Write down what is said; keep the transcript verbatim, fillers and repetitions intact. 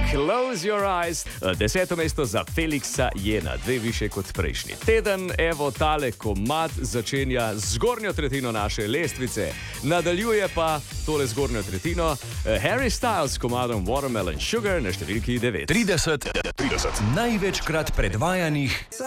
Close Your Eyes. Deseto mesto za Felixa je na dve više kot prejšnji teden. Evo, tale komad začenja zgornjo tretjino naše lestvice. Nadaljuje pa tole zgornjo tretjino Harry Styles s komadom Watermelon Sugar na številki devet. trideset, trideset največkrat predvajanih